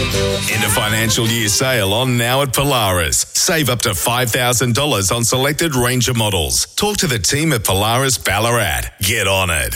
End of financial year sale on now at Polaris. Save up to $5,000 on selected Ranger models. Talk to the team at Polaris Ballarat. Get on it.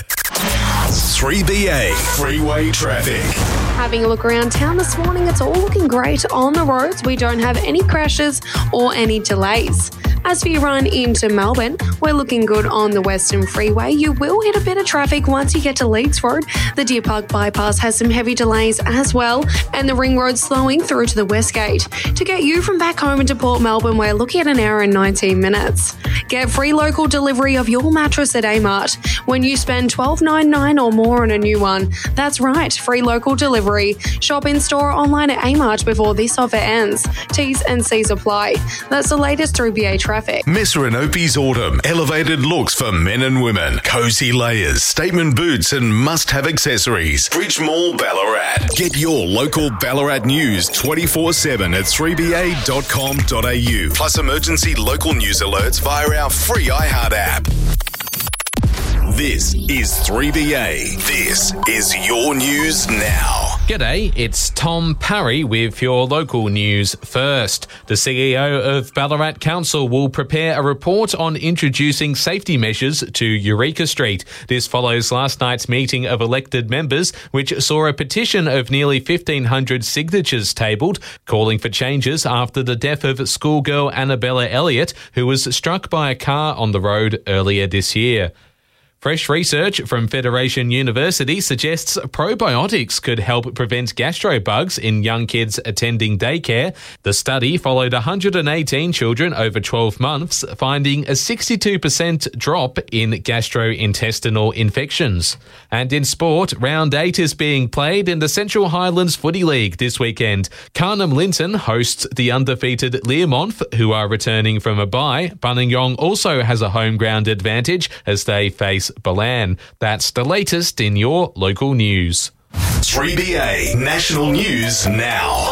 3BA Freeway Traffic. Having a look around town this morning, it's all looking great on the roads. We don't have any crashes or any delays. As for your run into Melbourne, we're looking good on the Western Freeway. You will hit a bit of traffic once you get to Leeds Road. The Deer Park bypass has some heavy delays as well, and the Ring Road slowing through to the West Gate. To get you from back home into Port Melbourne, we're looking at an hour and 19 minutes. Get free local delivery of your mattress at Amart when you spend $12.99 or more on a new one. That's right, free local delivery. Shop in store or online at Amart before this offer ends. T's and C's apply. That's the latest 3BA traffic. Messer & Opie's Autumn. Elevated looks for men and women. Cozy layers, statement boots and must-have accessories. Bridge Mall, Ballarat. Get your local Ballarat news 24/7 at 3ba.com.au. Plus emergency local news alerts via our free iHeart app. This is 3BA. This is your news now. G'day, it's Tom Parry with your local news first. The CEO of Ballarat Council will prepare a report on introducing safety measures to Eureka Street. This follows last night's meeting of elected members, which saw a petition of nearly 1,500 signatures tabled, calling for changes after the death of schoolgirl Annabella Elliott, who was struck by a car on the road earlier this year. Fresh research from Federation University suggests probiotics could help prevent gastrobugs in young kids attending daycare. The study followed 118 children over 12 months, finding a 62% drop in gastrointestinal infections. And in sport, Round 8 is being played in the Central Highlands Footy League this weekend. Carnam Linton hosts the undefeated Learmonth, who are returning from a bye. Buninyong also has a home ground advantage as they face Balan. That's the latest in your local news. 3BA National News Now.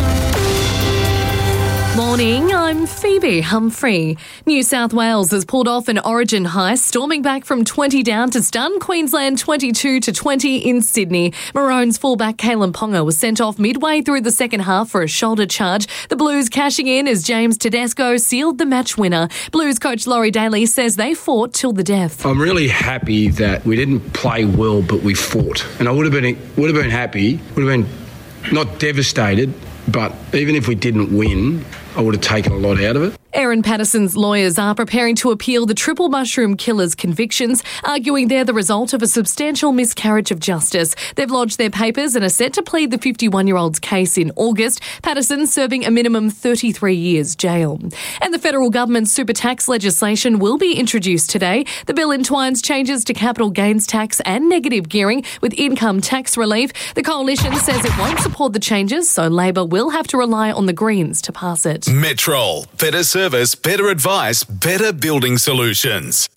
Morning, I'm Phoebe Humphrey. New South Wales has pulled off an Origin heist, storming back from 20 down to stun Queensland 22-20 in Sydney. Maroons fullback Kalen Ponga was sent off midway through the second half for a shoulder charge. The Blues cashing in as James Tedesco sealed the match winner. Blues coach Laurie Daly says they fought till the death. I'm really happy that we didn't play well, but we fought. And I would have been happy, would have been not devastated, but even if we didn't win, I would have taken a lot out of it. Aaron Patterson's lawyers are preparing to appeal the triple mushroom killer's convictions, arguing they're the result of a substantial miscarriage of justice. They've lodged their papers and are set to plead the 51-year-old's case in August. Patterson serving a minimum 33 years jail. And the federal government's super tax legislation will be introduced today. The bill entwines changes to capital gains tax and negative gearing with income tax relief. The coalition says it won't support the changes, so Labor will have to rely on the Greens to pass it. Metrol. Better service, better advice, better building solutions.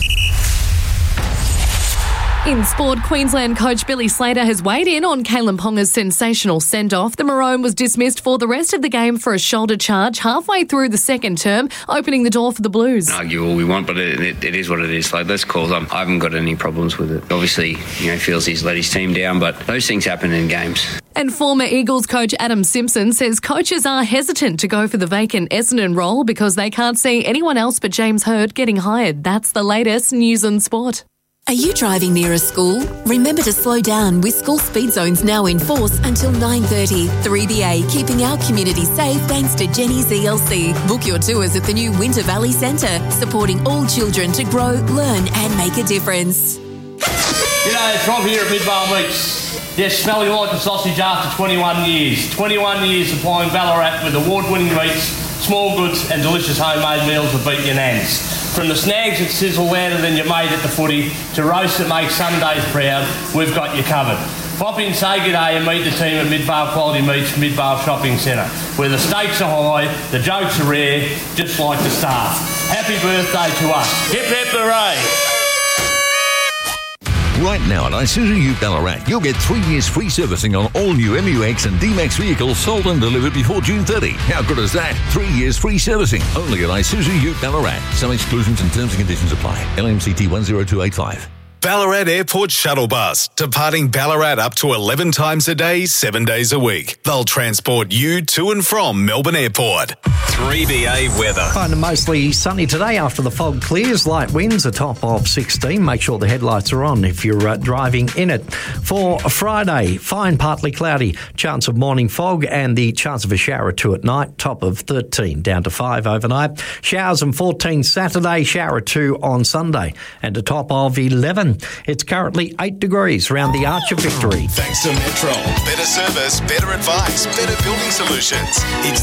In sport, Queensland coach Billy Slater has weighed in on Kalen Ponga's sensational send-off. The Maroon was dismissed for the rest of the game for a shoulder charge halfway through the second term, opening the door for the Blues. Argue all we want, but it is what it is. Like, let's call them. I haven't got any problems with it. Obviously, feels he's let his team down, but those things happen in games. And former Eagles coach Adam Simpson says coaches are hesitant to go for the vacant Essendon role because they can't see anyone else but James Hird getting hired. That's the latest news and sport. Are you driving near a school? Remember to slow down with school speed zones now in force until 9:30. 3BA, keeping our community safe thanks to Jenny's ELC. Book your tours at the new Winter Valley Centre, supporting all children to grow, learn and make a difference. It's Rob here at Midvale Meats. Yes, smelling like a sausage after 21 years. 21 years supplying Ballarat with award-winning meats, small goods and delicious homemade meals that beat your nans. From the snags that sizzle louder than your mate at the footy to roasts that make Sundays proud, we've got you covered. Pop in, say good day and meet the team at Midvale Quality Meats, Midvale Shopping Centre, where the stakes are high, the jokes are rare, just like the staff. Happy birthday to us. Hip hip hooray! Right now at Isuzu Ute Ballarat, you'll get 3 years free servicing on all new MUX and D-Max vehicles sold and delivered before June 30. How good is that? 3 years free servicing only at Isuzu Ute Ballarat. Some exclusions and terms and conditions apply. LMCT 10285. Ballarat Airport Shuttle Bus, departing Ballarat up to 11 times a day, 7 days a week. They'll transport you to and from Melbourne Airport. 3BA weather. Kind of mostly sunny today after the fog clears. Light winds, a top of 16. Make sure the headlights are on if you're driving in it. For Friday, fine, partly cloudy, chance of morning fog and the chance of a shower or two at night, top of 13, down to 5 overnight. Showers and 14 Saturday, shower or 2 on Sunday, and a top of 11. It's currently 8 degrees around the Arch of Victory. Thanks to Metro. Better service, better advice, better building solutions. It's